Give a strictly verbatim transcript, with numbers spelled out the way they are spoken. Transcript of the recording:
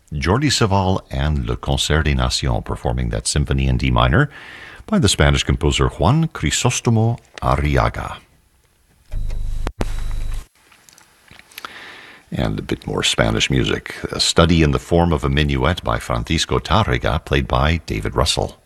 Jordi Savall and Le Concert des Nations performing that symphony in D minor by the Spanish composer Juan Crisostomo Arriaga. And a bit more Spanish music. A Study in the Form of a Minuet by Francisco Tárrega, played by David Russell.